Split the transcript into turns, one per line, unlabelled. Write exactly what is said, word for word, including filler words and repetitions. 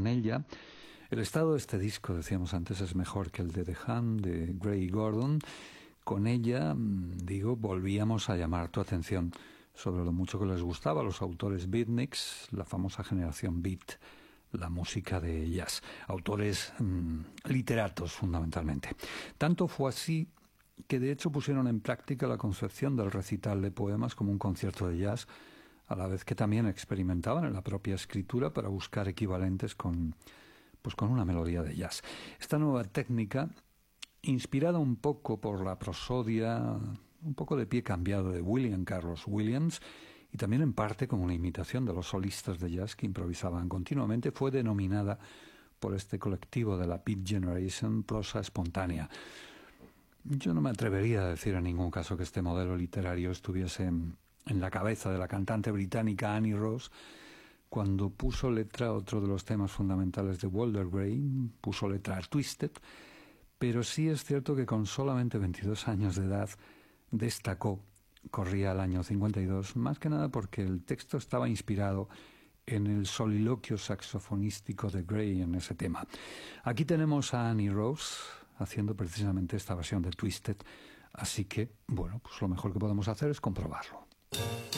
con ella. El estado de este disco, decíamos antes, es mejor que el de The Hand, de Gray Gordon. Con ella, digo, volvíamos a llamar tu atención sobre lo mucho que les gustaba a los autores beatniks, la famosa generación beat, la música de jazz, autores mmm, literatos fundamentalmente. Tanto fue así que de hecho pusieron en práctica la concepción del recital de poemas como un concierto de jazz, a la vez que también experimentaban en la propia escritura para buscar equivalentes con, pues con una melodía de jazz. Esta nueva técnica, inspirada un poco por la prosodia, un poco de pie cambiado de William Carlos Williams, y también en parte como una imitación de los solistas de jazz que improvisaban continuamente, fue denominada por este colectivo de la Beat Generation prosa espontánea. Yo no me atrevería a decir en ningún caso que este modelo literario estuviese en, en la cabeza de la cantante británica Annie Rose cuando puso letra a otro de los temas fundamentales de Walter Gray, puso letra a Twisted, pero sí es cierto que con solamente veintidós años de edad destacó. Corría el año cincuenta y dos, más que nada porque el texto estaba inspirado en el soliloquio saxofonístico de Gray en ese tema. Aquí tenemos a Annie Rose haciendo precisamente esta versión de Twisted, así que, bueno, pues lo mejor que podemos hacer es comprobarlo.